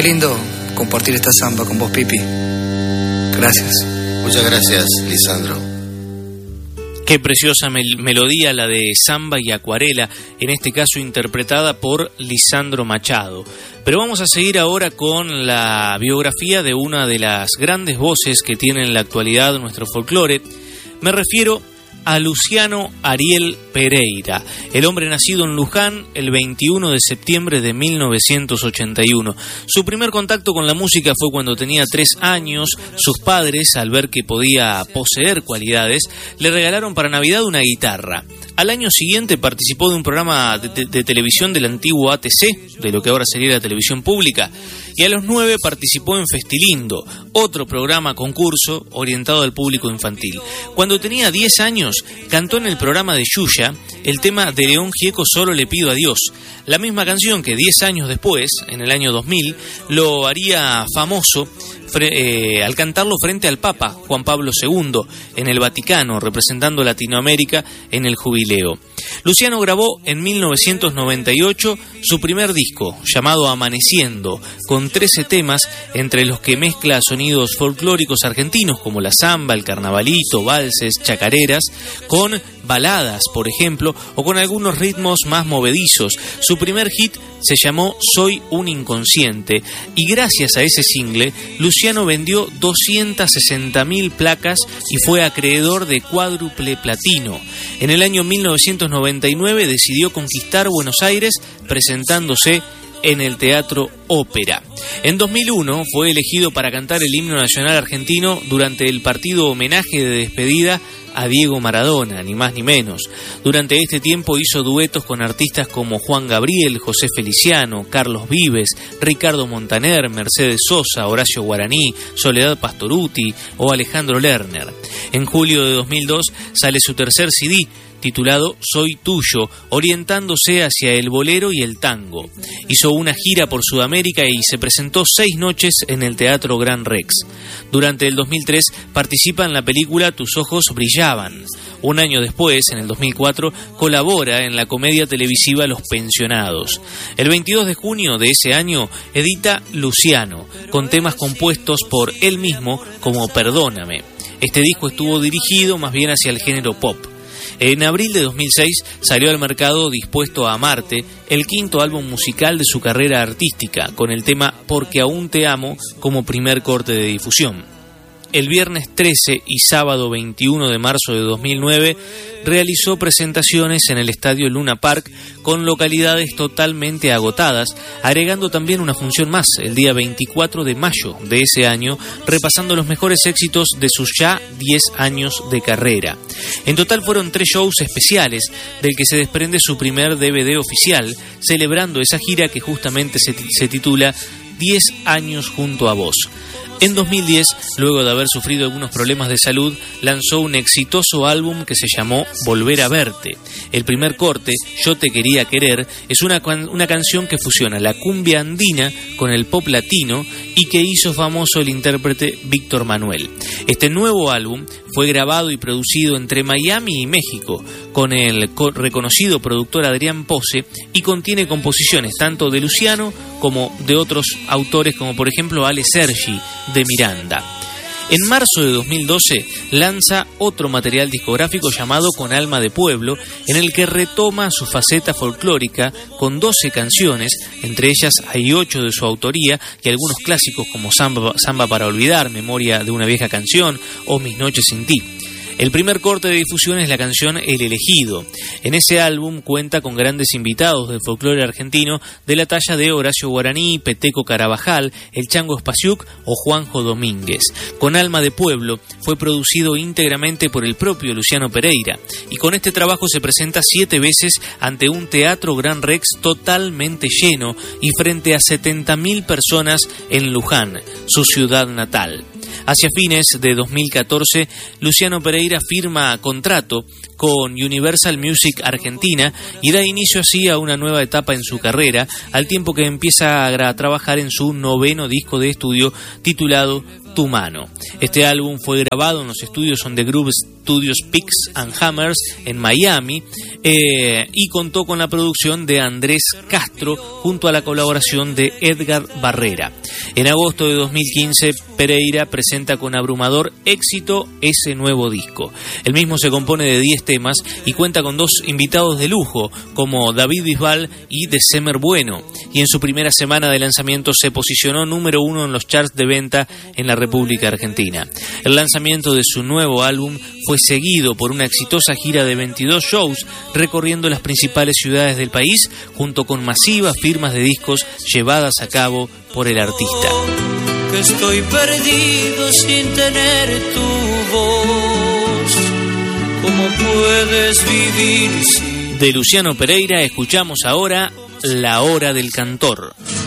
Qué lindo compartir esta samba con vos, Pipi. Gracias. Muchas gracias, Lisandro. Qué preciosa melodía la de Samba y Acuarela, en este caso interpretada por Lisandro Machado. Pero vamos a seguir ahora con la biografía de una de las grandes voces que tiene en la actualidad nuestro folclore. Me refiero a Luciano Ariel Pereira, el hombre nacido en Luján el 21 de septiembre de 1981. Su primer contacto con la música fue cuando tenía 3 años. Sus padres, al ver que podía poseer cualidades, le regalaron para Navidad una guitarra. Al año siguiente participó de un programa de televisión del antiguo ATC, de lo que ahora sería la televisión pública, y a los 9 participó en Festilindo, otro programa concurso orientado al público infantil. Cuando tenía 10 años, cantó en el programa de Yuya el tema de León Gieco, Solo le pido a Dios, la misma canción que 10 años después, en el año 2000, lo haría famoso al cantarlo frente al Papa Juan Pablo II en el Vaticano, representando Latinoamérica en el jubileo. Luciano grabó en 1998 su primer disco, llamado Amaneciendo, con 13 temas, entre los que mezcla sonidos folclóricos argentinos como la samba, el carnavalito, valses, chacareras, con baladas, por ejemplo, o con algunos ritmos más movedizos. Su primer hit se llamó Soy un inconsciente, y gracias a ese single, Luciano vendió 260.000 placas y fue acreedor de cuádruple platino. En el año 1999 decidió conquistar Buenos Aires presentándose en el Teatro Ópera. En 2001 fue elegido para cantar el himno nacional argentino durante el partido homenaje de despedida a Diego Maradona, ni más ni menos. Durante este tiempo hizo duetos con artistas como Juan Gabriel, José Feliciano, Carlos Vives, Ricardo Montaner, Mercedes Sosa, Horacio Guaraní, Soledad Pastorutti o Alejandro Lerner. En julio de 2002 sale su tercer CD, titulado Soy Tuyo, orientándose hacia el bolero y el tango. Hizo una gira por Sudamérica y se presentó 6 noches en el Teatro Gran Rex. Durante el 2003 participa en la película Tus ojos brillaban. Un año después, en el 2004, colabora en la comedia televisiva Los Pensionados. El 22 de junio de ese año edita Luciano, con temas compuestos por él mismo como Perdóname. Este disco estuvo dirigido más bien hacia el género pop. En abril de 2006 salió al mercado Dispuesto a Amarte, el 5º álbum musical de su carrera artística, con el tema Porque aún te amo como primer corte de difusión. El viernes 13 y sábado 21 de marzo de 2009 realizó presentaciones en el Estadio Luna Park con localidades totalmente agotadas, agregando también una función más el día 24 de mayo de ese año, repasando los mejores éxitos de sus ya 10 años de carrera. En total fueron 3 shows especiales, del que se desprende su primer DVD oficial, celebrando esa gira que justamente se titula 10 años junto a vos. En 2010, luego de haber sufrido algunos problemas de salud, lanzó un exitoso álbum que se llamó Volver a Verte. El primer corte, Yo te quería querer, es una canción que fusiona la cumbia andina con el pop latino y que hizo famoso el intérprete Víctor Manuel. Este nuevo álbum fue grabado y producido entre Miami y México con el reconocido productor Adrián Pose y contiene composiciones tanto de Luciano como de otros autores como por ejemplo Ale Sergi de Miranda. En marzo de 2012 lanza otro material discográfico llamado Con Alma de Pueblo, en el que retoma su faceta folclórica con 12 canciones, entre ellas hay 8 de su autoría y algunos clásicos como Samba para olvidar, Memoria de una vieja canción o Mis noches sin ti. El primer corte de difusión es la canción El elegido. En ese álbum cuenta con grandes invitados del folclore argentino de la talla de Horacio Guaraní, Peteco Carabajal, El Chango Spasiuk o Juanjo Domínguez. Con Alma de Pueblo fue producido íntegramente por el propio Luciano Pereira y con este trabajo se presenta 7 veces ante un Teatro Gran Rex totalmente lleno y frente a 70.000 personas en Luján, su ciudad natal. Hacia fines de 2014, Luciano Pereira firma contrato con Universal Music Argentina y da inicio así a una nueva etapa en su carrera, al tiempo que empieza a trabajar en su 9º disco de estudio titulado Tu Mano. Este álbum fue grabado en los estudios On The Groove Studios Picks and Hammers en Miami y contó con la producción de Andrés Castro junto a la colaboración de Edgar Barrera. En agosto de 2015, Pereira presenta con abrumador éxito ese nuevo disco. El mismo se compone de 10 temas y cuenta con 2 invitados de lujo como David Bisbal y December Bueno, y en su primera semana de lanzamiento se posicionó número 1 en los charts de venta en la República Argentina. El lanzamiento de su nuevo álbum fue seguido por una exitosa gira de 22 shows recorriendo las principales ciudades del país junto con masivas firmas de discos llevadas a cabo por el artista. Que estoy perdido sin tener tu voz. ¿Cómo puedes vivir sin... De Luciano Pereira escuchamos ahora La Hora del Cantor.